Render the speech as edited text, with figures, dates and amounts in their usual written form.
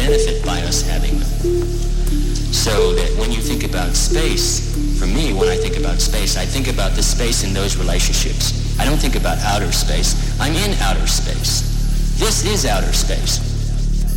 benefit by us having them. So that when you think about space, for me, when I think about space, I think about the space in those relationships. I don't think about outer space. I'm in outer space. This is outer space.